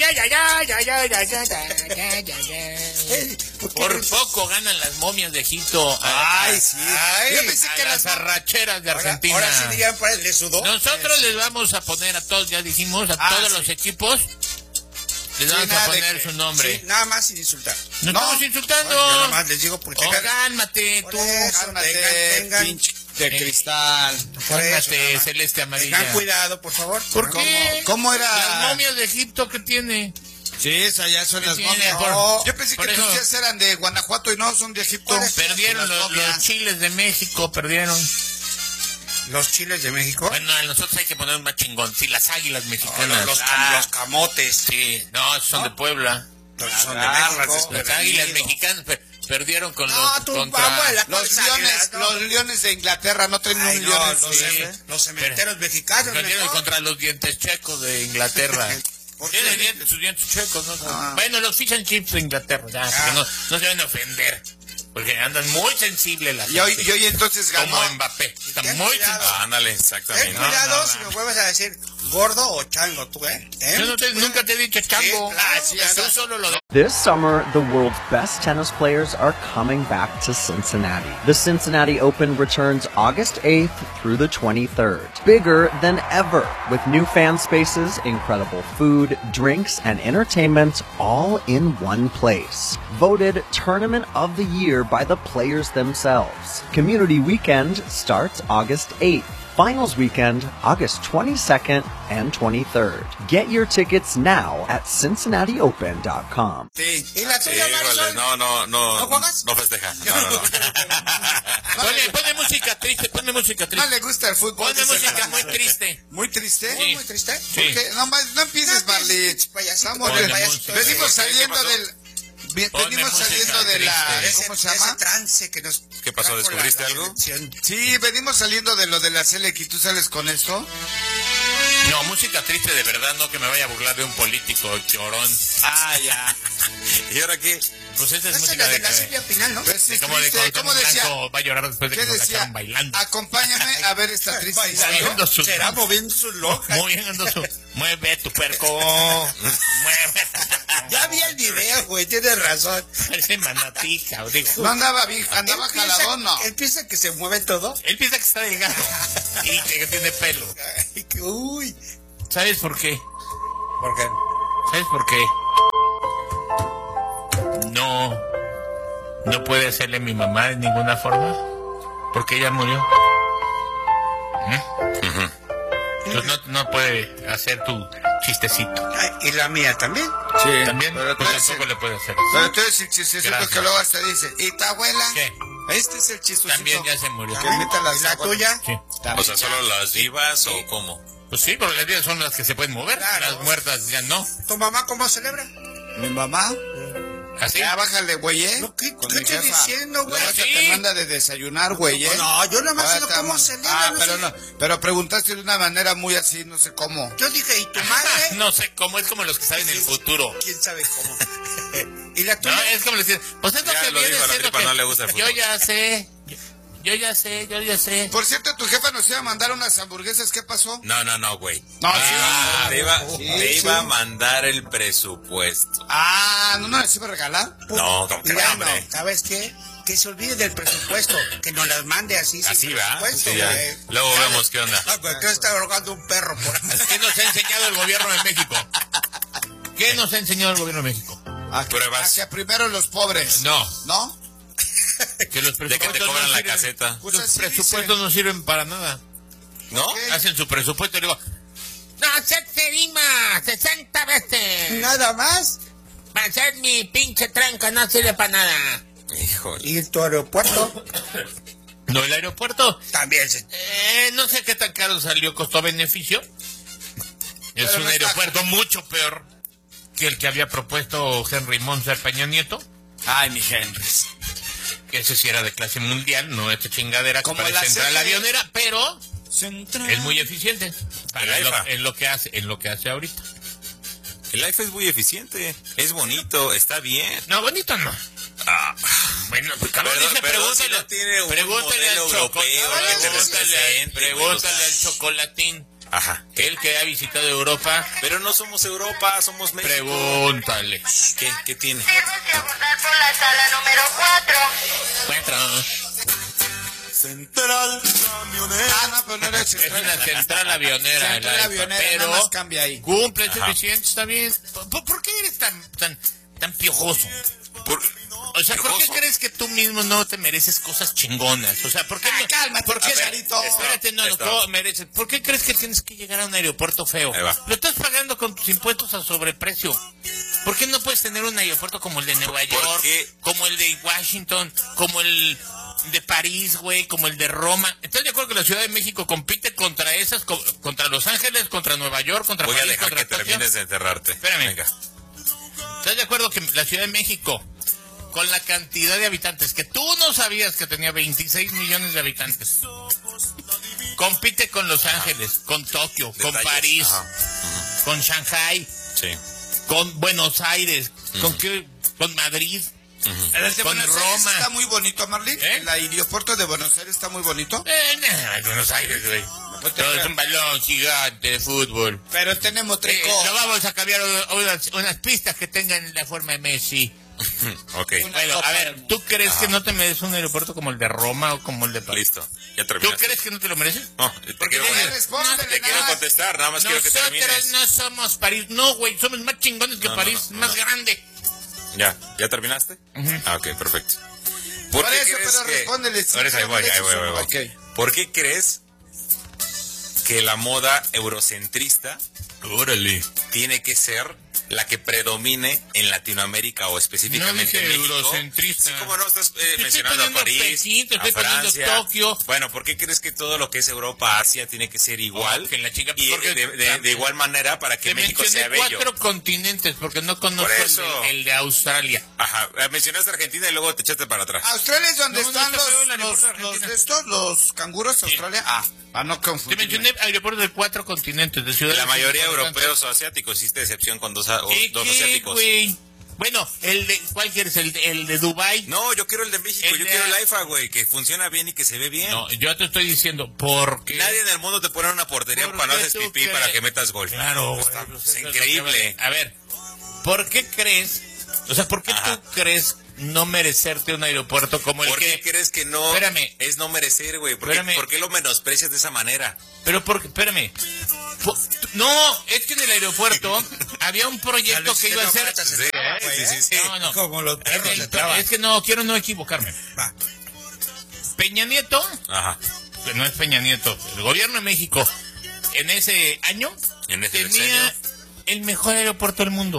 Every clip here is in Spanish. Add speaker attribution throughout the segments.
Speaker 1: Por poco ganan las momias de Egipto.
Speaker 2: Ay, sí.
Speaker 1: Yo pensé que las arracheras de Argentina.
Speaker 2: Ahora sí dirían, ¿le sudó?
Speaker 1: Nosotros les vamos a poner a todos, ya dijimos, a todos los equipos. Les vamos a poner su nombre.
Speaker 2: Sí, nada más sin insultar.
Speaker 1: No estamos insultando.
Speaker 2: Yo nada más les digo porque...
Speaker 1: Cálmate, tú.
Speaker 2: Cálmate, pinche
Speaker 3: de cristal.
Speaker 1: Cálmate, celeste amarilla.
Speaker 2: Tengan cuidado, por favor.
Speaker 1: ¿Por qué?
Speaker 3: ¿Cómo era?
Speaker 1: Las momias de Egipto, ¿qué tiene?
Speaker 3: Sí, esas ya son las momias. Yo pensé que ustedes eran de Guanajuato y no, son de Egipto.
Speaker 1: Perdieron los chiles de México, perdieron.
Speaker 2: ¿Los chiles de México?
Speaker 1: Bueno, a nosotros hay que poner un más chingón. Sí, las águilas mexicanas.
Speaker 2: Los camotes.
Speaker 1: Sí, no, son de Puebla.
Speaker 2: Son de México.
Speaker 1: Las águilas mexicanas perdieron con
Speaker 3: los leones de Inglaterra. No traen un león.
Speaker 2: Los cementeros mexicanos.
Speaker 1: Perdieron contra los dientes checos de Inglaterra. Tienen sus dientes checos, ¿no? Bueno, los fish and chips de Inglaterra, ya, no se van a ofender. Porque andan muy sensibles las
Speaker 3: y hoy entonces ganó.
Speaker 1: Como Mbappé. Está muy sensible.
Speaker 4: Ándale, exactamente.
Speaker 2: Ten cuidado si me vuelves a decir gordo o chango, tú,
Speaker 1: Yo nunca te he dicho chango. Tú solo lo...
Speaker 5: This summer, the world's best tennis players are coming back to Cincinnati. The Cincinnati Open returns August 8th through the 23rd. Bigger than ever, with new fan spaces, incredible food, drinks, and entertainment all in one place. Voted Tournament of the Year by the players themselves. Community Weekend starts August 8th. Finals Weekend, August 22nd and 23rd. Get your tickets now at CincinnatiOpen.com.
Speaker 2: Sí. ¿Y la tuya, Marisol?
Speaker 4: No
Speaker 2: juegas?
Speaker 4: No festeja.
Speaker 1: Ponle música triste, ponle música triste.
Speaker 3: No le gusta el fútbol.
Speaker 1: Ponle música muy triste.
Speaker 3: ¿Muy triste?
Speaker 1: Sí.
Speaker 2: ¿Muy triste?
Speaker 1: Sí.
Speaker 3: Porque no empieces, Marley. Venimos saliendo de la... ¿Cómo se llama?
Speaker 2: Ese trance que nos...
Speaker 4: ¿Qué pasó? ¿Descubriste algo?
Speaker 3: Sí, venimos saliendo de lo de la Selec y tú sales con esto.
Speaker 1: No, música triste de verdad, no que me vaya a burlar de un político llorón.
Speaker 4: Ya. ¿Y ahora qué?
Speaker 1: Pues esa es
Speaker 2: Esa
Speaker 1: música
Speaker 2: es la de la Silvia Pinal, ¿no?
Speaker 3: Pues sí,
Speaker 1: como de
Speaker 3: ¿cómo decía?
Speaker 1: va a llorar después de que nos cacharon bailando.
Speaker 3: Acompáñame a ver esta triste
Speaker 1: Moviendo su...
Speaker 2: Será moviendo su loja.
Speaker 1: Moviendo su... Mueve tu puerco. Mueve.
Speaker 2: Ya vi el video, güey, tienes razón.
Speaker 1: Parece manatí, cabrón.
Speaker 3: No andaba bien, andaba jaladón, ¿no?
Speaker 2: Él piensa que se mueve todo.
Speaker 1: Él piensa que está delgado y que tiene pelo.
Speaker 2: Uy.
Speaker 1: ¿Sabes por qué?
Speaker 2: ¿Por qué?
Speaker 1: ¿Sabes por qué? No puede hacerle a mi mamá de ninguna forma. Porque ella murió. Entonces no puede hacer tu chistecito.
Speaker 2: ¿Y la mía también?
Speaker 3: Sí.
Speaker 1: También,
Speaker 3: pero
Speaker 1: pues tampoco le puede hacer.
Speaker 3: Pero tú eres el chistecito que luego hasta dice, ¿y tu abuela?
Speaker 1: ¿Qué?
Speaker 3: Este es el chistecito.
Speaker 1: También ya se murió.
Speaker 3: Que meta las
Speaker 2: ¿La tuya?
Speaker 1: Sí.
Speaker 4: O sea, ¿solo las vivas o cómo?
Speaker 1: Pues sí, porque las vivas son las que se pueden mover.
Speaker 2: Claro.
Speaker 1: Las muertas ya no.
Speaker 2: ¿Tu mamá cómo celebra?
Speaker 3: ¿Mi mamá?
Speaker 1: ¿Así?
Speaker 3: Ya bájale, güey,
Speaker 2: No, ¿qué
Speaker 3: con
Speaker 2: estoy
Speaker 3: mi jefa.
Speaker 2: diciendo, güey?
Speaker 3: Luego se te manda de desayunar, güey,
Speaker 2: No, yo nada más sé cómo celebra.
Speaker 3: Pero preguntaste de una manera muy así, no sé cómo.
Speaker 2: Yo dije, ¿y tu madre?
Speaker 1: No sé cómo, es como los que saben el futuro.
Speaker 2: ¿Quién sabe cómo? ¿Y la tuya?
Speaker 1: No, es como les dicen, pues es lo
Speaker 4: Ya
Speaker 1: que
Speaker 4: lo
Speaker 1: viene
Speaker 4: dijo, a la
Speaker 1: siendo
Speaker 4: tripa
Speaker 1: que...
Speaker 4: no le gusta el
Speaker 1: Yo
Speaker 4: fútbol.
Speaker 1: ya sé. Yo ya sé.
Speaker 3: Por cierto, tu jefa nos iba a mandar unas hamburguesas, ¿qué pasó?
Speaker 4: No, güey.
Speaker 3: No,
Speaker 4: Te iba a mandar el presupuesto.
Speaker 3: ¿no les iba a regalar?
Speaker 4: No, como que
Speaker 2: Mira,
Speaker 4: no, hombre.
Speaker 2: no, ¿sabes qué? Que se olvide del presupuesto, que nos las mande así.
Speaker 4: Así
Speaker 2: sin
Speaker 4: va.
Speaker 2: presupuesto,
Speaker 4: Sí, ya.
Speaker 2: güey.
Speaker 4: Luego vemos qué onda.
Speaker 2: Ah, güey, que está ahogando un perro por ahí.
Speaker 1: ¿Qué nos ha enseñado el gobierno de México? ¿Qué nos ha enseñado el gobierno de México?
Speaker 4: Pruebas.
Speaker 3: Hacia primero los pobres.
Speaker 1: No. Que los
Speaker 4: De que te
Speaker 1: presupuestos
Speaker 4: cobran
Speaker 1: no
Speaker 4: la
Speaker 1: sirven.
Speaker 4: caseta.
Speaker 3: Pues
Speaker 1: Los
Speaker 3: así
Speaker 1: presupuestos no sirven para nada.
Speaker 4: ¿No?
Speaker 1: Hacen su presupuesto y digo, no, se rima 60 veces.
Speaker 2: Nada más.
Speaker 1: Para hacer mi pinche tranca no sirve para nada.
Speaker 4: Híjole.
Speaker 2: ¿Y tu aeropuerto?
Speaker 1: No, el aeropuerto.
Speaker 2: También.
Speaker 1: No sé qué tan caro salió, costo-beneficio. Es
Speaker 3: Pero
Speaker 1: un
Speaker 3: no está-
Speaker 1: aeropuerto mucho peor que el que había propuesto Henry Monser Peña Nieto.
Speaker 3: Ay, mi Henry.
Speaker 1: Que ese sí era de clase mundial, no esta chingadera que
Speaker 3: Como la
Speaker 1: parece central
Speaker 3: CFE.
Speaker 1: avionera, pero es muy eficiente para
Speaker 4: El AIFA.
Speaker 1: en lo que hace ahorita.
Speaker 4: El iPhone es muy eficiente. Es bonito, está bien.
Speaker 1: No, bonito no. Bueno, pues cabrón, dice,
Speaker 4: Perdón, si no tiene un
Speaker 1: pregúntale
Speaker 4: modelo
Speaker 1: al
Speaker 4: europeo que te
Speaker 1: pregúntale
Speaker 4: represente,
Speaker 1: al chocolatín.
Speaker 4: Ajá.
Speaker 1: Él que ha visitado Europa.
Speaker 4: Pero no somos Europa, somos México.
Speaker 1: Pregúntale.
Speaker 4: ¿Qué tiene?
Speaker 6: Sírvase abordar por la sala número 4.
Speaker 1: 4.
Speaker 3: Central camionera. No, pero no
Speaker 1: es una central avionera.
Speaker 2: Central avionera,
Speaker 1: pero
Speaker 2: nada más cambia ahí.
Speaker 1: Cumple ese Vicente, está bien. ¿Por qué eres tan piojoso? O sea, ¿por qué crees que tú mismo no te mereces cosas chingonas? O sea, ¿por qué no?
Speaker 2: Cálmate,
Speaker 1: ¿por qué,
Speaker 2: Chicharito.
Speaker 1: Espérate, no mereces. ¿Por qué crees que tienes que llegar a un aeropuerto feo? Lo estás pagando con tus impuestos a sobreprecio. ¿Por qué no puedes tener un aeropuerto como el de Nueva York, como el de Washington, como el de París, güey, como el de Roma? ¿Estás de acuerdo que la Ciudad de México compite contra esas, contra Los Ángeles, contra Nueva York, contra
Speaker 4: París?
Speaker 1: Voy a
Speaker 4: dejar
Speaker 1: contra
Speaker 4: que termines de enterrarte.
Speaker 1: Espérame.
Speaker 4: Venga.
Speaker 1: ¿Estás de acuerdo que la Ciudad de México, con la cantidad de habitantes, que tú no sabías que tenía 26 millones de habitantes, compite con Los Ángeles, con Tokio, con París, con Shanghai, con Buenos Aires, con Madrid, con Roma?
Speaker 3: Está muy bonito, Marlene. El aeropuerto de Buenos Aires está muy bonito.
Speaker 1: Buenos Aires, güey. Todo es un balón gigante de fútbol.
Speaker 2: Pero tenemos tricot.
Speaker 1: No vamos a cambiar unas pistas que tengan la forma de Messi.
Speaker 4: Ok.
Speaker 1: Bueno, a ver, ¿tú crees que no te mereces un aeropuerto como el de Roma o como el de París?
Speaker 4: Listo, ya terminaste.
Speaker 1: ¿Tú crees que no te lo mereces?
Speaker 4: No, te quiero contestar, nada más quiero que termines.
Speaker 1: Nosotros no somos París, no, güey, somos más chingones que París, más grande.
Speaker 4: ¿Ya terminaste? Ok, perfecto.
Speaker 3: Por eso, pero respóndele.
Speaker 4: Ahí voy.
Speaker 3: Okay.
Speaker 4: ¿Por qué crees que la moda eurocentrista tiene que ser la que predomine en Latinoamérica o específicamente en México?
Speaker 1: Eurocentrista.
Speaker 4: Sí, como no estás mencionando a París,
Speaker 1: Pekín, te
Speaker 4: a Francia,
Speaker 1: Tokio.
Speaker 4: Bueno, ¿por qué crees que todo lo que es Europa, Asia tiene que ser igual?
Speaker 1: Que la chica,
Speaker 4: y de igual manera para que México sea bello.
Speaker 1: 4 continentes porque no conozco el de Australia.
Speaker 4: Ajá, mencionaste Argentina y luego te echaste para atrás.
Speaker 3: Australia es donde están los canguros, Australia. No confundir.
Speaker 1: Te mencioné aeropuertos de 4 continentes, de ciudades.
Speaker 4: La mayoría europeos o asiáticos, hiciste excepción con dos asiáticos.
Speaker 1: Güey? Bueno, ¿cuál quieres? ¿El de Dubai?
Speaker 4: No, yo quiero el de México, yo quiero el AIFA, güey, que funciona bien y que se ve bien.
Speaker 1: No, yo te estoy diciendo, porque
Speaker 4: nadie en el mundo te pone una portería cuando haces pipí para que metas gol.
Speaker 1: Claro,
Speaker 4: es increíble.
Speaker 1: A ver, ¿por qué crees? O sea, ¿por qué tú crees no merecerte un aeropuerto como el que...
Speaker 4: ¿Por qué crees que no es no merecer, güey? ¿Por qué lo menosprecias de esa manera?
Speaker 1: Pero espérame. No, es que en el aeropuerto había un proyecto que iba a ser...
Speaker 4: Sí.
Speaker 1: No.
Speaker 2: Como los perros le traban.
Speaker 1: Es que quiero no equivocarme. Peña Nieto, que no es Peña Nieto, el gobierno de México, en ese año, tenía el mejor aeropuerto del mundo.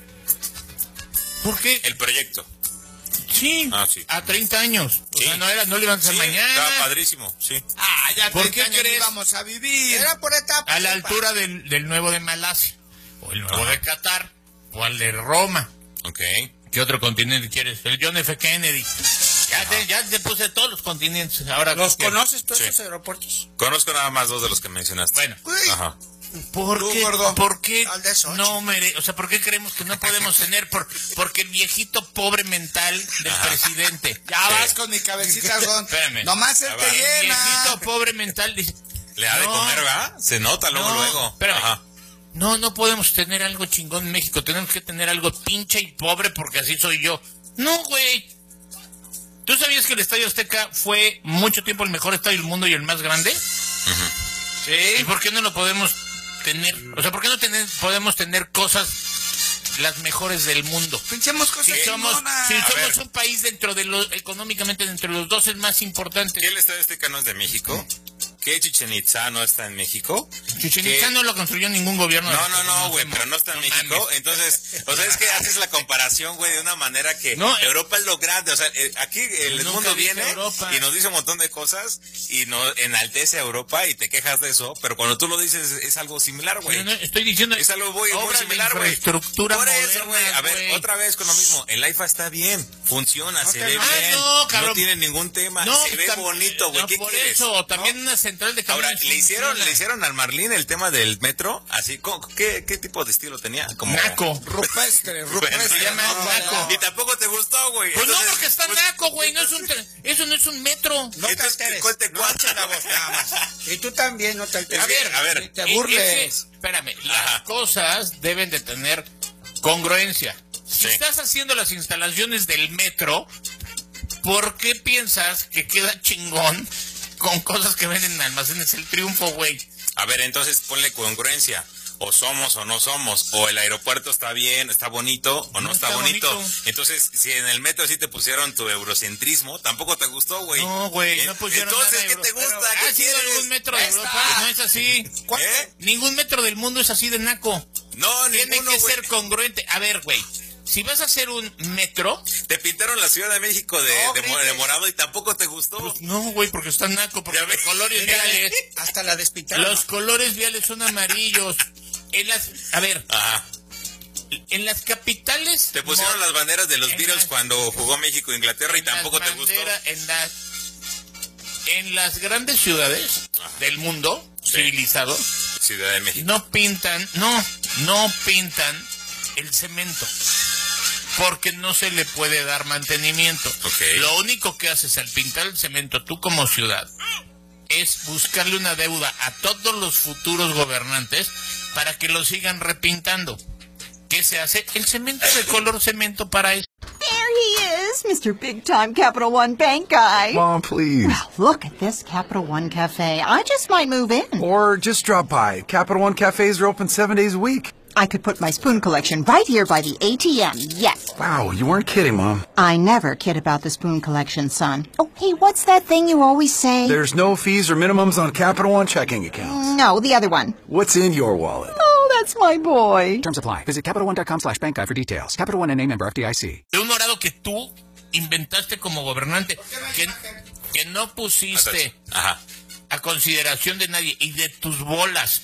Speaker 1: ¿Por qué?
Speaker 4: El proyecto.
Speaker 1: Sí, a 30 años. O sea, no le iban a hacer mañana.
Speaker 4: Estaba padrísimo, sí.
Speaker 3: Ya
Speaker 1: ¿por qué crees?
Speaker 3: Vamos a vivir. Era por etapas.
Speaker 1: A la altura del nuevo de Malasia, o el nuevo de Qatar, o al de Roma.
Speaker 4: Ok.
Speaker 1: ¿Qué otro continente quieres? El John F. Kennedy. Ya te puse todos los continentes. Ahora,
Speaker 2: ¿los conoces todos esos aeropuertos?
Speaker 4: Conozco nada más 2 de los que mencionaste.
Speaker 1: Bueno.
Speaker 4: Ajá.
Speaker 1: ¿Por qué no o sea, ¿por qué creemos que no podemos tener? Porque el viejito pobre mental del presidente.
Speaker 3: Ya vas con mi cabecita, Algón.
Speaker 1: Espérame.
Speaker 3: Nomás él te llena.
Speaker 1: El viejito pobre mental dice...
Speaker 4: Le ha de comer, ¿verdad? Se nota luego.
Speaker 1: Espérame. No podemos tener algo chingón en México. Tenemos que tener algo pinche y pobre porque así soy yo. No, güey. ¿Tú sabías que el Estadio Azteca fue mucho tiempo el mejor estadio del mundo y el más grande? Sí. ¿Y por qué no lo podemos tener? O sea, ¿por qué no podemos tener cosas las mejores del mundo?
Speaker 3: Pensemos cosas
Speaker 1: si somos un país económicamente dentro de los 12 más importantes.
Speaker 4: ¿Qué el Estadio Azteca no es de México? ¿Qué Chichén Itzá no está en México?
Speaker 1: Chichén Itzá no lo construyó ningún gobierno.
Speaker 4: No, güey, pero no está en México. Entonces, o sea, es que haces la comparación, güey, de una manera que Europa es lo grande. O sea, aquí el mundo viene y nos dice un montón de cosas y nos enaltece a Europa y te quejas de eso, pero cuando tú lo dices es algo similar, güey.
Speaker 1: No, estoy diciendo...
Speaker 4: Es algo muy similar, güey.
Speaker 1: Infraestructura
Speaker 4: por
Speaker 1: moderna,
Speaker 4: eso, güey. A ver, otra vez con lo mismo. El AIFA está bien, funciona, se ve bien.
Speaker 1: No
Speaker 4: tiene ningún tema, se ve bonito, güey. ¿Qué
Speaker 1: por
Speaker 4: quieres?
Speaker 1: eso, también una central central de camiones.
Speaker 4: Ahora, ¿le hicieron al Marlín el tema del metro? Así, ¿qué tipo de estilo tenía? Como
Speaker 1: naco.
Speaker 3: Rupestre.
Speaker 1: Se llama naco.
Speaker 4: Y tampoco te gustó, güey.
Speaker 1: Pues no, porque está naco, güey. Eso no es un metro.
Speaker 2: No te alteres. No eches la voz nada más. Y tú también no te alteres.
Speaker 1: A ver.
Speaker 2: Ni te burles.
Speaker 1: Espérame, las cosas deben de tener congruencia. Si estás haciendo las instalaciones del metro, ¿por qué piensas que queda chingón con cosas que venden en almacenes El Triunfo, güey?
Speaker 4: A ver, entonces ponle congruencia. O somos o no somos. O el aeropuerto está bien, está bonito o no está bonito. Entonces, si en el metro sí te pusieron tu eurocentrismo, tampoco te gustó, güey.
Speaker 1: No, güey, no pusieron
Speaker 4: entonces,
Speaker 1: nada.
Speaker 4: ¿qué te gusta?
Speaker 1: ¿Has sido algún metro de Europa? No es así. Ningún metro del mundo es así de naco.
Speaker 4: No,
Speaker 1: tiene
Speaker 4: ninguno,
Speaker 1: que ser congruente. A ver, güey. Si vas a hacer un metro...
Speaker 4: Te pintaron la Ciudad de México de morado y tampoco te gustó.
Speaker 1: Pues no, güey, porque está naco, porque los colores viales...
Speaker 2: Hasta la despintaron.
Speaker 1: Los colores viales son amarillos. En las capitales...
Speaker 4: Te pusieron las banderas de los Beatles cuando jugó México e Inglaterra y tampoco te gustó.
Speaker 1: En las grandes ciudades del mundo civilizado...
Speaker 4: Ciudad de México.
Speaker 1: No pintan el cemento, porque no se le puede dar mantenimiento. Lo único que haces al pintar el cemento, tú como ciudad, es buscarle una deuda a todos los futuros gobernantes para que lo sigan repintando. ¿Qué se hace? El cemento de color cemento para eso.
Speaker 7: There he is, Mr. Big Time Capital One Bank guy.
Speaker 8: Mom, please.
Speaker 7: Well, look at this Capital One Cafe. I just might move in.
Speaker 8: Or just drop by. Capital One cafes are open 7 days a week.
Speaker 7: I could put my spoon collection right here by the ATM, yes.
Speaker 8: Wow, you weren't kidding, Mom.
Speaker 7: I never kid about the spoon collection, son. Oh, hey, what's that thing you always say?
Speaker 8: There's no fees or minimums on Capital One checking accounts.
Speaker 7: No, the other one.
Speaker 8: What's in your wallet?
Speaker 7: Oh, that's my boy.
Speaker 9: Terms apply. Visit CapitalOne.com/bankguide for details. Capital One NA, member FDIC.
Speaker 1: De un morado que tú inventaste como gobernante, que no pusiste a consideración de nadie y de tus bolas.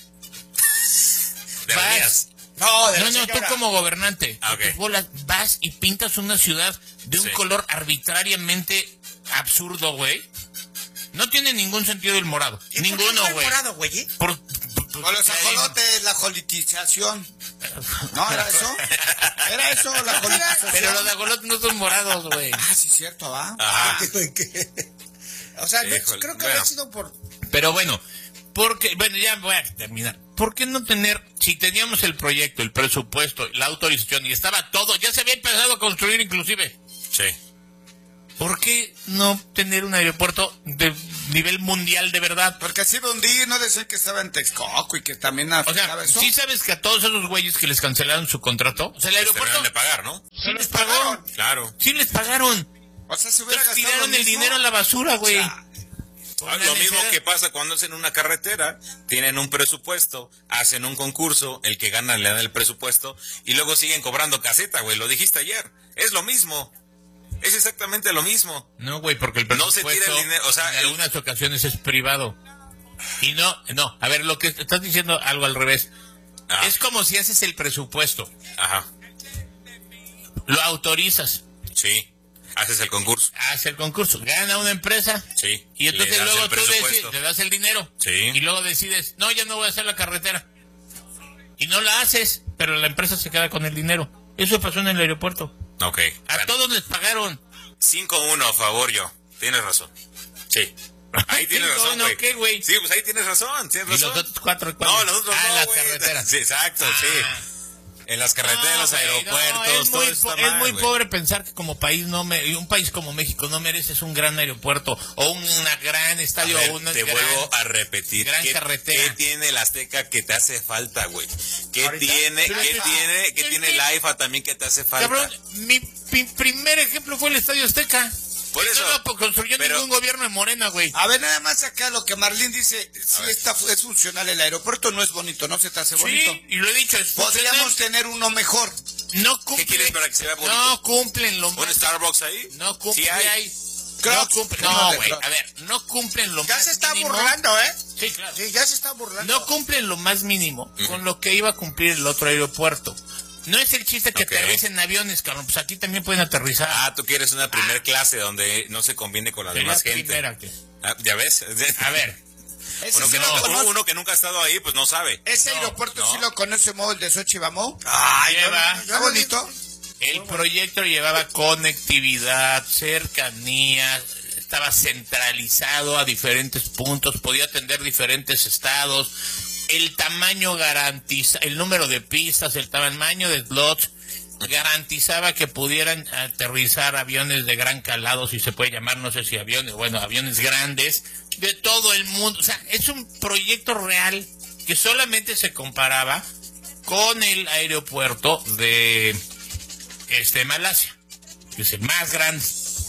Speaker 4: Deberías.
Speaker 1: No, tú como gobernante, tus bolas, vas y pintas una ciudad de un color arbitrariamente absurdo, güey. No tiene ningún sentido el morado. Ninguno, güey.
Speaker 2: morado, güey?
Speaker 3: O los ajolotes, la jolitización. ¿No era eso? Era eso, la jolitización.
Speaker 1: Pero los ajolotes no son morados, güey.
Speaker 2: Sí, cierto, ¿va? O sea, creo que ha sido por...
Speaker 1: Pero bueno, ya voy a terminar. ¿Por qué no tener, si teníamos el proyecto, el presupuesto, la autorización y estaba todo, ya se había empezado a construir inclusive?
Speaker 4: Sí.
Speaker 1: ¿Por qué no tener un aeropuerto de nivel mundial de verdad?
Speaker 3: Porque así de un día no decían que estaba en Texcoco y que también
Speaker 1: afectaba eso. ¿Sí sabes que a todos esos güeyes que les cancelaron su contrato? O sea, el aeropuerto...
Speaker 4: de pagar, ¿no?
Speaker 1: Sí les pagaron.
Speaker 4: Claro.
Speaker 1: Sí les pagaron.
Speaker 3: O sea, se hubiera gastado
Speaker 1: tiraron el dinero a la basura, güey.
Speaker 4: Lo mismo que pasa cuando hacen una carretera, tienen un presupuesto, hacen un concurso, el que gana le da el presupuesto y luego siguen cobrando caseta, güey, lo dijiste ayer. Es lo mismo. Es exactamente lo mismo.
Speaker 1: No, güey, porque el presupuesto
Speaker 4: no se tira el dinero, o sea,
Speaker 1: en algunas ocasiones es privado. Y no, a ver, lo que estás diciendo algo al revés. Es como si haces el presupuesto. Lo autorizas.
Speaker 4: Sí. Haces el concurso.
Speaker 1: Haces el concurso. Gana una empresa.
Speaker 4: Sí.
Speaker 1: Y entonces luego tú le das el dinero.
Speaker 4: Sí.
Speaker 1: Y luego decides, no, ya no voy a hacer la carretera. Y no la haces, pero la empresa se queda con el dinero. Eso pasó en el aeropuerto.
Speaker 4: Ok.
Speaker 1: A todos les pagaron.
Speaker 4: 5-1 a favor yo. Tienes razón. Sí. Ahí tienes razón, güey.
Speaker 1: ¿Qué, güey?
Speaker 4: Sí, pues ahí tienes razón.
Speaker 1: ¿Y los otros 4?
Speaker 4: No, los otros no,
Speaker 1: las
Speaker 4: güey.
Speaker 1: carreteras.
Speaker 4: Sí, exacto, sí. En las carreteras, los aeropuertos, todo eso está mal,
Speaker 1: es muy pobre pensar que como país un país como México no mereces un gran aeropuerto o un gran estadio o una
Speaker 4: vuelvo a repetir,
Speaker 1: gran carretera.
Speaker 4: ¿Qué tiene el Azteca que te hace falta, güey? ¿Qué tiene el AIFA también que te hace falta?
Speaker 1: Cabrón, mi primer ejemplo fue el Estadio Azteca.
Speaker 4: Por eso.
Speaker 1: No construyó ningún gobierno de Morena, güey.
Speaker 3: A ver, nada más acá lo que Marlene dice, sí es funcional el aeropuerto, no es bonito, no se te hace bonito.
Speaker 1: Sí, y lo he dicho, es
Speaker 3: podríamos tener uno mejor.
Speaker 1: No cumple.
Speaker 4: ¿Qué quieres para que se vea bonito?
Speaker 1: No cumplen lo
Speaker 4: ¿Un Starbucks ahí?
Speaker 1: No cumple.
Speaker 4: Sí hay.
Speaker 1: No cumplen. No, güey, a ver, no cumplen lo
Speaker 2: ya
Speaker 1: más
Speaker 2: se está
Speaker 1: mínimo.
Speaker 2: burlando, ¿eh?
Speaker 1: Sí, claro.
Speaker 2: Sí, ya se está burlando.
Speaker 1: No cumplen lo más mínimo con lo que iba a cumplir el otro aeropuerto. No es el chiste que aterricen aviones, cabrón. Pues aquí también pueden aterrizar.
Speaker 4: Tú quieres una primer clase donde no se conviene con la demás gente.
Speaker 1: Primera,
Speaker 4: ¿Ya ves?
Speaker 1: A ver.
Speaker 4: Uno que nunca ha estado ahí, pues no sabe.
Speaker 3: Ese aeropuerto sí lo conocemos, el de Xochibamó.
Speaker 1: Está
Speaker 3: bonito.
Speaker 1: El proyecto llevaba conectividad, cercanía, estaba centralizado a diferentes puntos, podía atender diferentes estados, el tamaño garantiza, el número de pistas, el tamaño de slots garantizaba que pudieran aterrizar aviones de gran calado, si se puede llamar, no sé si aviones, aviones grandes, de todo el mundo. O sea, es un proyecto real que solamente se comparaba con el aeropuerto de Malasia, que es el más grande.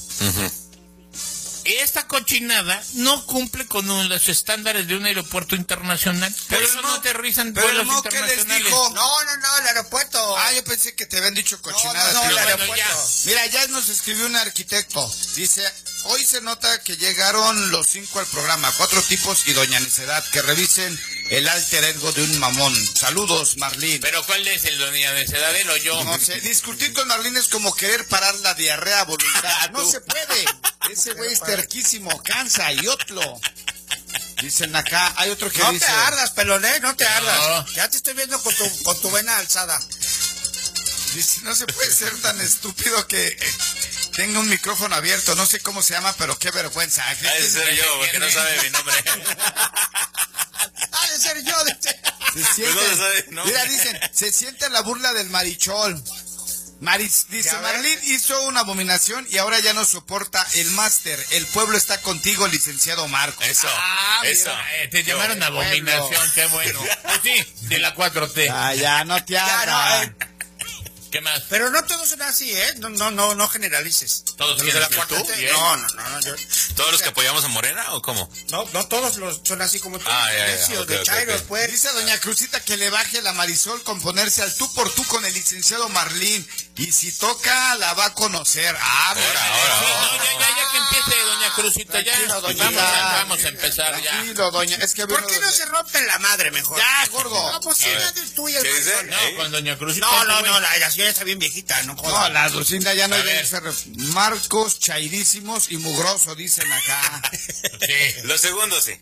Speaker 1: Esta cochinada no cumple con los estándares de un aeropuerto internacional. Por eso no aterrizan vuelos internacionales.
Speaker 3: ¿Qué les dijo?
Speaker 2: No, el aeropuerto.
Speaker 3: Yo pensé que te habían dicho cochinadas.
Speaker 2: No, el aeropuerto.
Speaker 3: Mira, ya nos escribió un arquitecto. Dice, hoy se nota que llegaron los 5 al programa, 4 tipos y doña Necedad, que revisen el alter ego de un mamón. Saludos, Marlín.
Speaker 1: ¿Pero cuál es el doña Necedad, él o yo?
Speaker 3: No sé, discutir con Marlín es como querer parar la diarrea a voluntad. No se puede. Ese güey es terquísimo, cansa y otro. Dicen acá, hay otro que dice...
Speaker 2: No te ardas, pelón, no te ardas. Ya te estoy viendo con tu vena alzada.
Speaker 3: Dice, no se puede ser tan estúpido que tenga un micrófono abierto. No sé cómo se llama, pero qué vergüenza.
Speaker 4: Ha de ser yo, porque no sabe mi nombre.
Speaker 2: Ha de ser yo.
Speaker 3: Se siente, mira, dicen, se siente la burla del marichol. Dice, Marlín hizo una abominación y ahora ya no soporta el máster. El pueblo está contigo, licenciado Marco.
Speaker 4: Eso.
Speaker 1: Te llamaron abominación, qué bueno. Pues sí, de la 4T.
Speaker 3: Ya, no te hagas.
Speaker 1: ¿Qué más?
Speaker 2: Pero no todos son así, no generalices.
Speaker 1: ¿Todos
Speaker 2: de la 4T? No.
Speaker 4: ¿Todos los que apoyamos a Morena o cómo?
Speaker 2: No todos son así como tú.
Speaker 3: De Chairos, pues. Dice doña Cruzita que le baje la Marisol con ponerse al tú por tú con el licenciado Marlín. Y si toca, la va a conocer.
Speaker 1: Ya que empiece doña Cruzita, vamos a empezar
Speaker 3: Tranquilo, doña. Es que
Speaker 2: ¿por qué no se rompen la madre mejor?
Speaker 3: Ya, gordo.
Speaker 2: No, pues sí, es tuya.
Speaker 1: No, con doña Cruzita.
Speaker 2: No, la ya está bien viejita, no jodas.
Speaker 3: No, la Lucinda ya no hay. Marcos, chairísimos y mugroso, dicen acá.
Speaker 4: Sí. Los segundos, sí.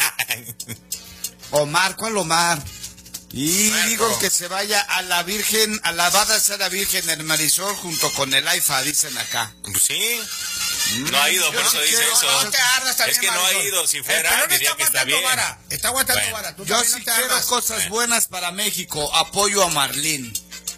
Speaker 3: Omar, ¿cuál Omar? Y digo que se vaya a la Virgen, alabada sea la Virgen del Marisol junto con el AIFA, dicen acá.
Speaker 4: Pues sí. No ha ido, por eso dice eso.
Speaker 2: No te ardas también,
Speaker 4: es que no ha ido, si fuera, diría que está bien.
Speaker 2: Está aguantando vara.
Speaker 3: Yo sí quiero cosas buenas para México. Apoyo a Marlín.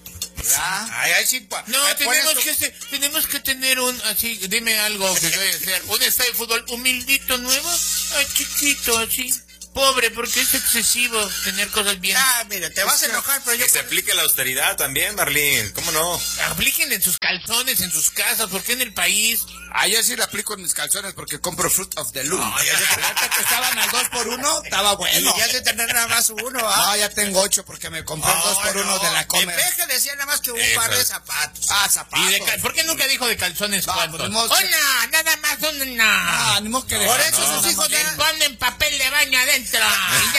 Speaker 1: No, tenemos que tener así, dime algo que voy a hacer. Un estadio de fútbol humildito, nuevo, chiquito, así. Pobre, porque es excesivo tener cosas bien.
Speaker 2: Mira, te vas a enojar, pero yo...
Speaker 4: Que se aplique la austeridad también, Marlín, ¿cómo no?
Speaker 1: Aplíquenle en sus calzones, en sus casas, ¿por qué en el país?
Speaker 3: Yo sí la aplico en mis calzones porque compro Fruit of the Loom.
Speaker 2: No, ya que estaban al 2x1, estaba bueno. Y ya de tener nada más uno,
Speaker 3: No, ya tengo 8 porque me compré el 2x1 de la Comer.
Speaker 2: En Peje decía nada más que un par de zapatos.
Speaker 3: Zapatos.
Speaker 1: ¿Y ¿por qué nunca dijo de calzones cuántos?
Speaker 2: Hola, nada más una.
Speaker 3: Ni modo que
Speaker 2: por eso sus hijos
Speaker 1: ponen papel de baño adentro. Y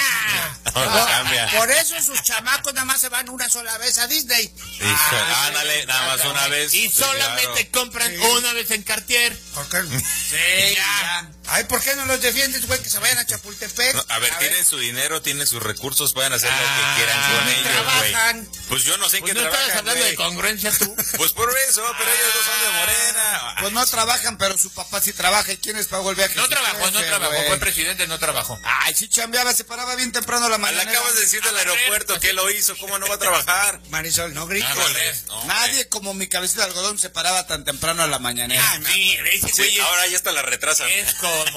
Speaker 1: ya.
Speaker 2: Por eso sus chamacos nada más se van una sola vez a Disney.
Speaker 4: Ándale, nada más una vez.
Speaker 1: Y solamente compran una vez en Cartier.
Speaker 2: ¿Por qué?
Speaker 1: Sí, ya.
Speaker 2: Ay, ¿por qué no los defiendes, güey? Que se vayan a Chapultepec.
Speaker 4: No, a ver, tienen su dinero, tienen sus recursos, pueden hacer lo que quieran con ellos,
Speaker 2: trabajan.
Speaker 4: Güey. Pues yo no sé en qué
Speaker 1: no
Speaker 4: trabajan,
Speaker 1: estabas hablando de congruencia tú.
Speaker 4: Pues por eso, pero ellos no son de Morena.
Speaker 3: Pues no trabajan, pero su papá sí trabaja. ¿Y quién les pagó el viaje?
Speaker 1: No trabajó, fue presidente, no trabajó.
Speaker 3: Sí chambeaba, se paraba bien temprano la mañana.
Speaker 4: Le acabas de decir del aeropuerto que lo hizo, ¿cómo no va a trabajar?
Speaker 2: Marisol, no grites.
Speaker 3: Nadie como mi cabecita de algodón se paraba tan temprano a la mañanera.
Speaker 4: Sí, ahora ya hasta la retrasan.
Speaker 1: Es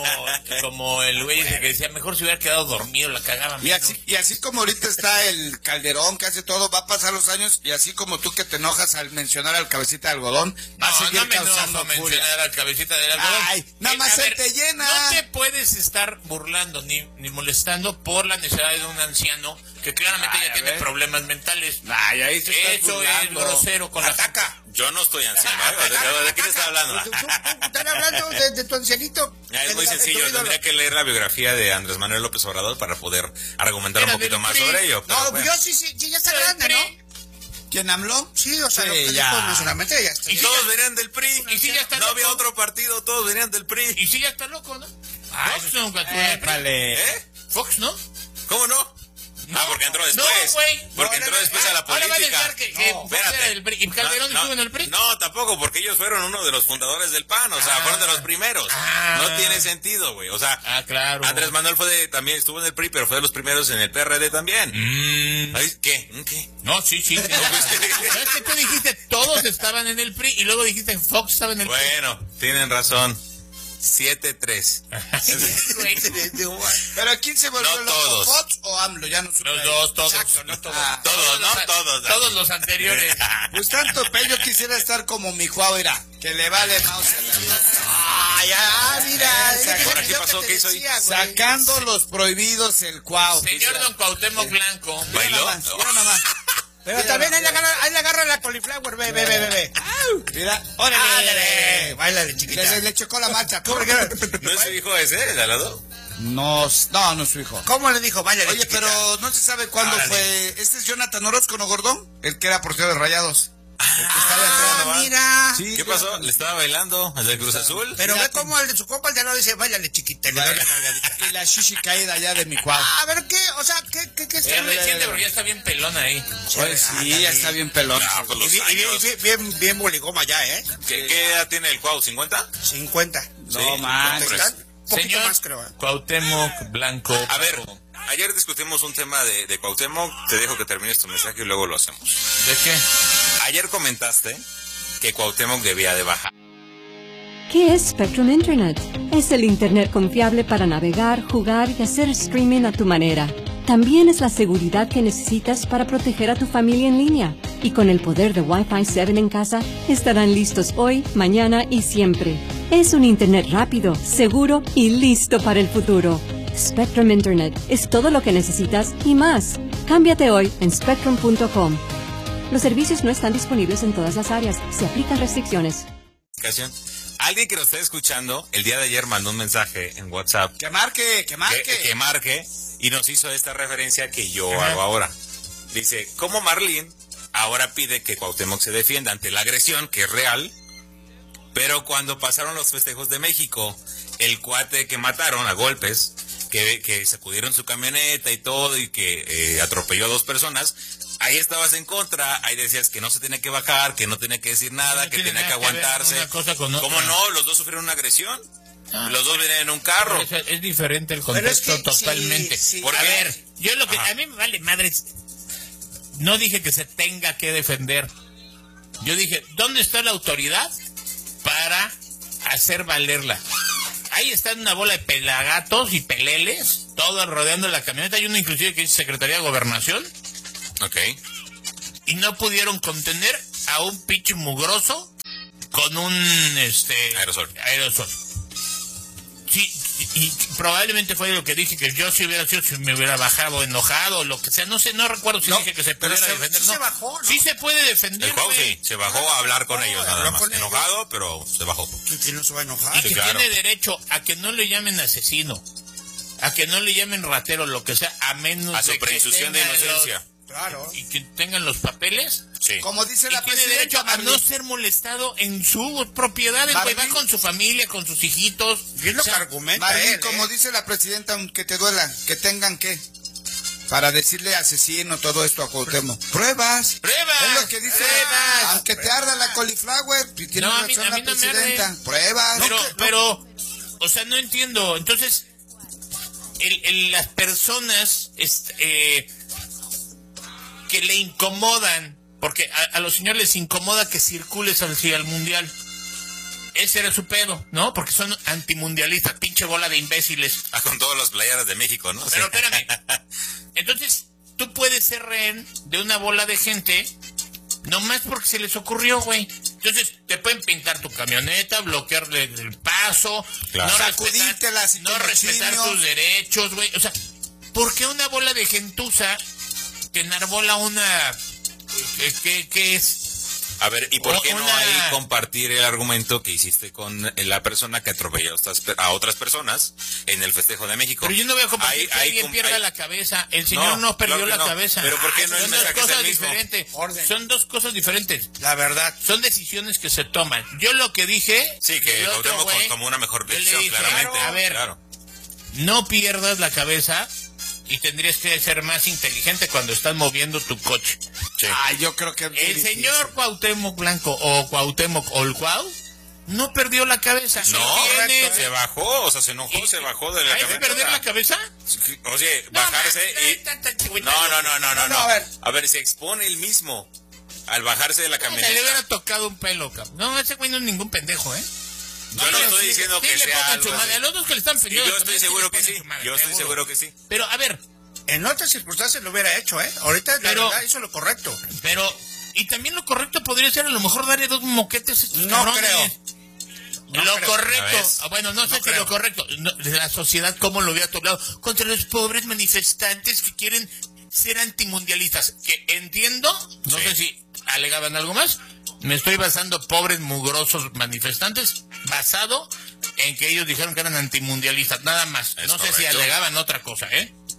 Speaker 1: como el güey ese que decía, mejor se hubiera quedado dormido, la cagaba.
Speaker 3: Y así como ahorita está el Calderón que hace todo, va a pasar los años, y así como tú que te enojas al mencionar al cabecita de algodón, va a seguir causando
Speaker 1: mencionar al cabecita del algodón.
Speaker 3: Nada más se te llena.
Speaker 1: No te puedes estar burlando ni molestando por la necesidad de un anciano que claramente ya tiene problemas mentales. Eso es grosero con la taca.
Speaker 4: Yo no estoy anciano. ¿De quién está hablando?
Speaker 2: ¿Están hablando de tu ancianito?
Speaker 4: Es muy sencillo. Tendría que leer la biografía de Andrés Manuel López Obrador para poder argumentar un poquito más sobre ello.
Speaker 2: No, yo sí, ya está grande, ¿no?
Speaker 3: ¿Quién habló?
Speaker 2: Sí, o sea, no solamente ya está.
Speaker 4: Y todos venían del PRI.
Speaker 1: Y si ya está
Speaker 4: no había otro partido, todos venían del PRI.
Speaker 1: Y si ya está loco, ¿no?
Speaker 3: Épale.
Speaker 1: Fox, ¿no?
Speaker 4: ¿Cómo no?
Speaker 1: No,
Speaker 4: porque entró después.
Speaker 1: No, güey.
Speaker 4: Porque entró después a la política.
Speaker 1: Ahora va a decir que
Speaker 4: espérate.
Speaker 1: del PRI. ¿Y Calderón estuvo en el PRI?
Speaker 4: No, tampoco, porque ellos fueron uno de los fundadores del PAN, o sea, fueron de los primeros. No tiene sentido, güey. O sea,
Speaker 1: claro.
Speaker 4: Andrés Manuel también estuvo en el PRI, pero fue de los primeros en el PRD también. ¿Qué?
Speaker 1: No, sí. No, es que tú dijiste todos estaban en el PRI y luego dijiste Fox estaba en el PRI.
Speaker 4: Bueno, tienen razón. 7-3.
Speaker 3: Pero ¿quién se volvió
Speaker 4: loco?
Speaker 3: Todos. ¿Fox o AMLO? Ya no supe.
Speaker 1: Los dos, todos.
Speaker 3: Exacto, no todos.
Speaker 4: Todos.
Speaker 1: Todos los anteriores.
Speaker 3: Pues tanto, yo quisiera estar como mi Juan, mira, que le vale mouse.
Speaker 4: Mira. ¿Por aquí pasó? ¿Qué hizo ahí?
Speaker 3: Sacando los prohibidos el Cuau.
Speaker 1: Señor Don Cuauhtémoc Blanco.
Speaker 4: ¿Bailó?
Speaker 3: Mira nomás.
Speaker 2: Pero también ahí le agarra la cauliflower, ve.
Speaker 3: Mira,
Speaker 2: órale. Báilale, chiquita.
Speaker 3: Le chocó la marcha.
Speaker 4: ¿No es su hijo ese, de al lado?
Speaker 3: No es su hijo.
Speaker 2: ¿Cómo le dijo? Báilale,
Speaker 3: Oye,
Speaker 2: chiquita.
Speaker 3: pero no se sabe cuándo fue. Este es Jonathan Orozco, ¿no, Gordón? El que era portero de Rayados.
Speaker 2: Mira.
Speaker 3: Sí,
Speaker 4: ¿Qué pasó? ¿Le estaba bailando al del Cruz Azul?
Speaker 2: Pero ve cómo el de su compa el de no dice, báilale, chiquita. Le doy la nalgadita.
Speaker 3: Y la shishi caída allá de mi Cuau.
Speaker 2: A ver, ¿qué? O sea, ¿qué
Speaker 1: Es reciente, pero ya está bien pelona ahí.
Speaker 3: Pues sí, ya está bien pelón.
Speaker 2: Y bien boligoma ya, ¿eh?
Speaker 4: ¿Qué edad tiene el Cuau? ¿50?
Speaker 2: 50.
Speaker 3: No más.
Speaker 1: Señor
Speaker 2: más, creo.
Speaker 1: Cuauhtémoc Blanco.
Speaker 4: A ver, ayer discutimos un tema de Cuauhtémoc. Te dejo que termines tu mensaje y luego lo hacemos.
Speaker 1: ¿De qué?
Speaker 4: Ayer comentaste que Cuauhtémoc debía de bajar.
Speaker 10: ¿Qué es Spectrum Internet? Es el Internet confiable para navegar, jugar y hacer streaming a tu manera. También es la seguridad que necesitas para proteger a tu familia en línea. Y con el poder de Wi-Fi 7 en casa, estarán listos hoy, mañana y siempre. Es un Internet rápido, seguro y listo para el futuro. Spectrum Internet es todo lo que necesitas y más. Cámbiate hoy en spectrum.com. Los servicios no están disponibles en todas las áreas. Se aplican restricciones.
Speaker 4: Alguien que nos esté escuchando, el día de ayer mandó un mensaje en WhatsApp.
Speaker 3: Que marque.
Speaker 4: Que marque y nos hizo esta referencia que yo hago ahora. Dice, ¿cómo Marlene ahora pide que Cuauhtémoc se defienda ante la agresión, que es real? Pero cuando pasaron los festejos de México, el cuate que mataron a golpes, que sacudieron su camioneta y todo, y que atropelló a 2 personas, ahí estabas en contra, ahí decías que no se tenía que bajar, que no tenía que decir nada, que tenía que aguantarse. ¿Cómo no? ¿Los dos sufrieron una agresión? Los dos venían en un carro.
Speaker 1: Es diferente el contexto totalmente.
Speaker 2: Sí.
Speaker 1: A ver, yo lo que... A mí me vale madres. No dije que se tenga que defender. Yo dije, ¿dónde está la autoridad para hacer valerla? Ahí están una bola de pelagatos y peleles, todos rodeando la camioneta. Hay uno inclusive que dice Secretaría de Gobernación.
Speaker 4: Ok.
Speaker 1: Y no pudieron contener a un pinche mugroso con un aerosol. Sí, y probablemente fue lo que dije, que yo si hubiera sido, si me hubiera bajado enojado o lo que sea, no sé, no recuerdo si dije que se pudiera defender.
Speaker 2: Sí,
Speaker 1: no.
Speaker 2: se bajó, ¿no?
Speaker 1: Sí se puede defender.
Speaker 4: El Cuau sí, se bajó a hablar con ellos nada más. Enojado, pero se bajó.
Speaker 2: ¿Quién no se va a enojar?
Speaker 1: Y que tiene derecho a que no le llamen asesino, a que no le llamen ratero, lo que sea, a menos
Speaker 4: a su presunción de inocencia.
Speaker 2: Claro.
Speaker 1: Y que tengan los papeles.
Speaker 4: Sí.
Speaker 3: Como dice la
Speaker 1: presidenta, tiene derecho a no ser molestado en su propiedad. El güey va con su familia, con sus hijitos.
Speaker 2: Y es lo que argumenta
Speaker 3: Marlene, como dice la presidenta, aunque te duela, que tengan que para decirle asesino todo esto a Cuauhtémoc. Pruebas. Es lo que dice. Aunque te arda la cauliflower, tiene razón la presidenta. Pruebas.
Speaker 1: Pero, o sea, no entiendo. Entonces, las personas que le incomodan, porque a los señores les incomoda que circules hacia el mundial. Ese era su pedo, ¿no? Porque son antimundialistas, pinche bola de imbéciles.
Speaker 4: Con todas las playeras de México, ¿no?
Speaker 1: Pero espérame. Entonces, tú puedes ser rehén de una bola de gente, nomás porque se les ocurrió, güey. Entonces, te pueden pintar tu camioneta, bloquearle el paso,
Speaker 4: claro,
Speaker 1: no respetar tus derechos, güey. O sea, ¿por qué una bola de gentuza que enarbola una... ¿Qué es?
Speaker 4: A ver, ¿y por qué no hay compartir el argumento que hiciste con la persona que atropelló a otras personas en el festejo de México?
Speaker 1: Pero yo no voy a compartir que alguien pierda la cabeza. El señor no perdió la cabeza.
Speaker 4: Pero ¿por qué no
Speaker 1: son dos cosas diferentes? Son dos cosas diferentes.
Speaker 2: La verdad.
Speaker 1: Son decisiones que se toman. Yo lo que dije...
Speaker 4: Sí, que Cuauhtémoc tomó una mejor decisión, claramente.
Speaker 1: A ver, no pierdas la cabeza y tendrías que ser más inteligente cuando estás moviendo tu coche.
Speaker 3: Sí. Yo creo que
Speaker 1: el señor Cuauhtémoc Blanco o Cuauhtémoc Olcuau no perdió la cabeza.
Speaker 4: No, se bajó, o sea, se enojó, se bajó de la
Speaker 1: camioneta. ¿Hay que perder la cabeza?
Speaker 4: Oye, bajarse y... No. A ver, se expone él mismo al bajarse de la camioneta.
Speaker 1: Se le hubiera tocado un pelo, cabrón. No, ese güey no es ningún pendejo, ¿eh?
Speaker 4: Yo no estoy diciendo que sea algo así.
Speaker 1: A los dos que le están pidiendo.
Speaker 4: Yo estoy seguro que sí. Yo estoy seguro que sí.
Speaker 1: Pero, a ver.
Speaker 2: En otras circunstancias lo hubiera hecho, ¿eh? Ahorita, la verdad, hizo lo correcto.
Speaker 1: Pero, y también lo correcto podría ser a lo mejor darle 2 moquetes a estos
Speaker 2: cabrones.
Speaker 1: Lo correcto, bueno, no sé si lo correcto, la sociedad cómo lo ve a tu lado, contra los pobres manifestantes que quieren ser antimundialistas, que entiendo, no sé si alegaban algo más, me estoy basando, pobres mugrosos manifestantes, basado en que ellos dijeron que eran antimundialistas, nada más, no sé si alegaban otra cosa,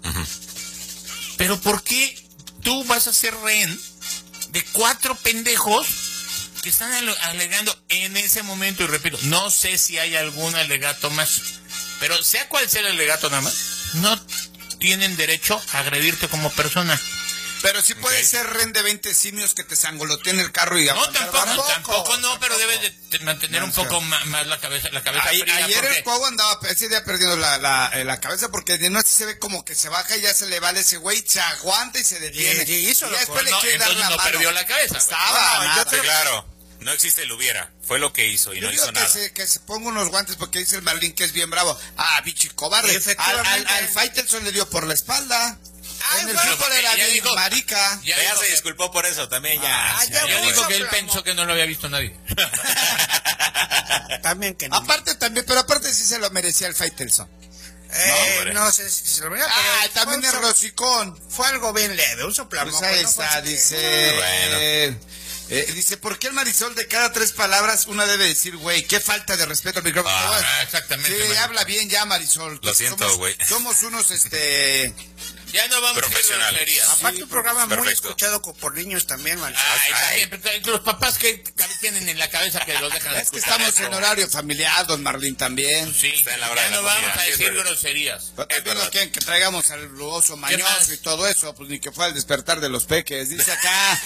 Speaker 1: Pero ¿por qué tú vas a ser rehén de 4 pendejos que están alegando en ese momento? Y repito, no sé si hay algún alegato más, pero sea cual sea el alegato nada más, no tienen derecho a agredirte como persona.
Speaker 3: Pero sí puede ser rehén de 20 simios que te sangoloteen el carro y
Speaker 1: no, tampoco no, pero debes de mantener un poco más la cabeza fría.
Speaker 3: Ayer el Cuau andaba ese día perdiendo la cabeza porque de noche se ve como que se baja y ya se le vale ese güey, se aguanta y se detiene.
Speaker 2: Y hizo
Speaker 1: lo después le quiere dar la mano. Perdió la cabeza.
Speaker 4: Claro. No existe el hubiera, fue lo que hizo y no hizo nada.
Speaker 3: Que se ponga unos guantes porque dice el Marlín que es bien bravo. Bichi cobarde. Al Faitelson le dio por la espalda. En el fútbol era bien marica.
Speaker 4: Ya se disculpó por eso también, ya
Speaker 1: dijo que él pensó que no lo había visto nadie.
Speaker 2: También que no.
Speaker 3: Aparte sí se lo merecía el Faitelson.
Speaker 2: No sé si se lo merecía.
Speaker 3: También el Rosicón.
Speaker 2: Fue algo bien leve, un soplamón.
Speaker 3: Pues ahí está, dice... dice, ¿por qué el Marisol de cada 3 palabras una debe decir, güey? Qué falta de respeto al micrófono.
Speaker 1: Exactamente.
Speaker 3: Sí, habla bien ya, Marisol.
Speaker 4: Lo siento, güey.
Speaker 3: Somos unos,
Speaker 1: Ya no vamos a hacer groserías.
Speaker 2: Aparte un programa muy escuchado por niños también, Marisol.
Speaker 1: También, los papás que tienen en la cabeza que los dejan
Speaker 3: es que estamos en horario familiar, don Marlín también.
Speaker 1: Sí, está en la hora ya no vamos a decir groserías.
Speaker 3: No quieren que traigamos al oso mañoso y todo eso, pues ni que fue al despertar de los peques. Dice acá,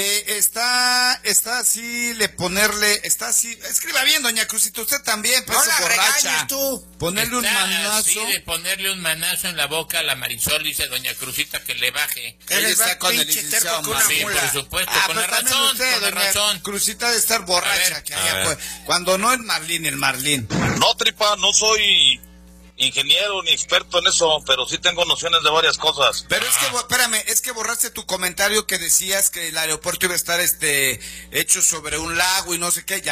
Speaker 3: está así, está así, escriba bien, doña Crucita, usted también,
Speaker 2: pues no la borracha. Tú.
Speaker 3: Ponerle un manazo.
Speaker 1: Sí, de ponerle un manazo en la boca a la Marisol, dice doña Crucita, que le baje.
Speaker 3: Ella está con el licenciado
Speaker 1: Sí, por supuesto, con la razón,
Speaker 3: Crucita de estar borracha, que allá pues, cuando no es el Marlín.
Speaker 11: No, tripa, no soy ingeniero ni experto en eso, pero sí tengo nociones de varias cosas.
Speaker 3: Pero es que borraste tu comentario que decías que el aeropuerto iba a estar hecho sobre un lago y no sé qué, ya